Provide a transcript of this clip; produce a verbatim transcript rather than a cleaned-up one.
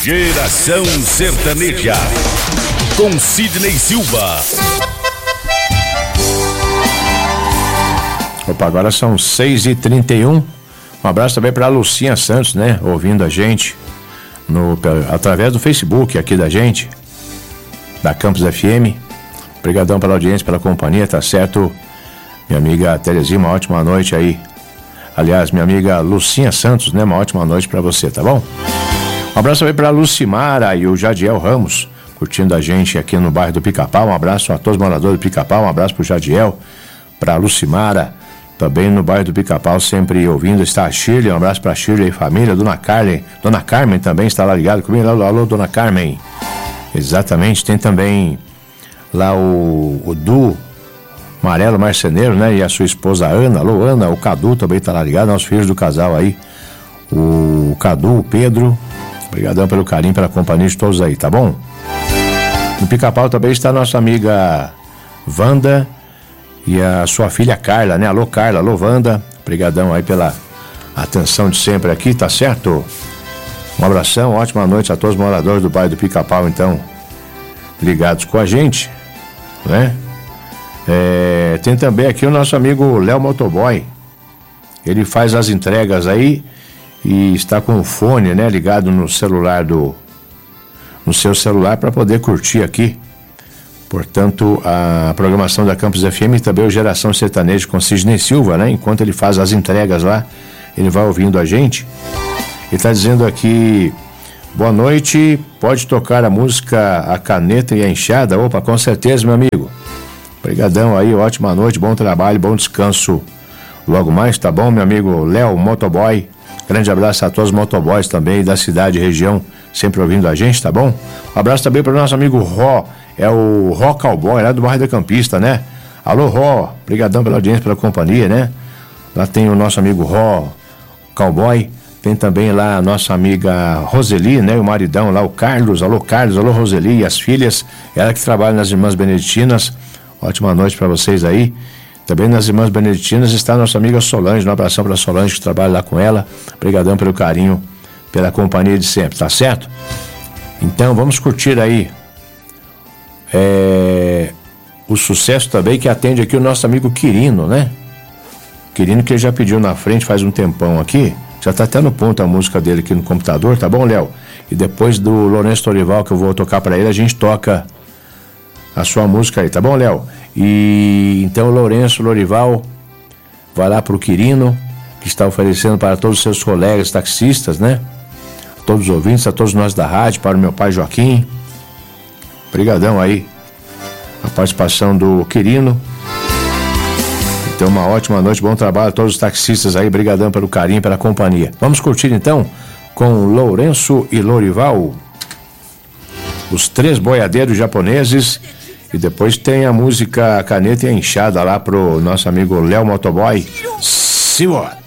Geração Sertaneja, com Sidney Silva. Opa, agora são seis e trinta e um. Um abraço também para a Lucinha Santos, né? Ouvindo a gente no, através do Facebook aqui da gente, da Campus F M. Obrigadão pela audiência, pela companhia, tá certo? Minha amiga Terezinha, uma ótima noite aí. Aliás, minha amiga Lucinha Santos, né? Uma ótima noite para você, tá bom? Um abraço também para a Lucimara e o Jadiel Ramos, curtindo a gente aqui no bairro do Pica-Pau. Um abraço a todos os moradores do Pica-Pau, um abraço para o Jadiel, para a Lucimara, também no bairro do Pica-Pau, sempre ouvindo. Está a Shirley, um abraço para a Shirley e família. Dona Carmen, Dona Carmen também está lá ligado comigo. Alô, alô, Dona Carmen. Exatamente, tem também lá o, o Du Amarelo Marceneiro, né? E a sua esposa Ana. Alô, Ana, o Cadu também está lá ligado, nossos filhos do casal aí. O Cadu, o Pedro. Obrigadão pelo carinho, pela companhia de todos aí, tá bom? No Pica-Pau também está a nossa amiga Wanda e a sua filha Carla, né? Alô, Carla, alô, Wanda. Obrigadão aí pela atenção de sempre aqui, tá certo? Um abração, ótima noite a todos os moradores do bairro do Pica-Pau, então, ligados com a gente, né? É, tem também aqui o nosso amigo Léo Motoboy. Ele faz as entregas aí e está com o fone, né, ligado no celular do no seu celular para poder curtir aqui, portanto, a programação da Campus F M e também o Geração Sertaneja com Sidney Silva, né? Enquanto ele faz as entregas lá, ele vai ouvindo a gente. Ele está dizendo aqui: boa noite, pode tocar a música A Caneta e a Enxada? Opa, com certeza, meu amigo. Obrigadão aí, ótima noite, bom trabalho, bom descanso logo mais, tá bom, meu amigo Léo Motoboy? Grande abraço a todos os motoboys também da cidade e região, sempre ouvindo a gente, tá bom? Um abraço também para o nosso amigo Ró, é o Ró Cowboy, lá do bairro da Campista, né? Alô, Ró, brigadão pela audiência, pela companhia, né? Lá tem o nosso amigo Ró Cowboy, tem também lá a nossa amiga Roseli, né? O maridão lá, o Carlos, alô Carlos, alô Roseli e as filhas, ela que trabalha nas Irmãs Beneditinas. Ótima noite para vocês aí. Também nas Irmãs Beneditinas está a nossa amiga Solange, um abração para a Solange que trabalha lá com ela. Obrigadão pelo carinho, pela companhia de sempre, tá certo? Então vamos curtir aí é, o sucesso também que atende aqui o nosso amigo Quirino, né? Quirino que ele já pediu na frente faz um tempão aqui, já tá até no ponto a música dele aqui no computador, tá bom, Léo? E depois do Lourenço Torival que eu vou tocar para ele, a gente toca a sua música aí, tá bom, Léo? E então o Lourenço Lorival vai lá pro Quirino, que está oferecendo para todos os seus colegas taxistas, né? A todos os ouvintes, a todos nós da rádio, para o meu pai Joaquim. Obrigadão aí a participação do Quirino. Então uma ótima noite, bom trabalho a todos os taxistas aí, brigadão pelo carinho, pela companhia. Vamos curtir então com Lourenço e Lorival, os três boiadeiros japoneses. E depois tem a música Caneta e a Enxada lá pro nosso amigo Léo Motoboy. Simbora!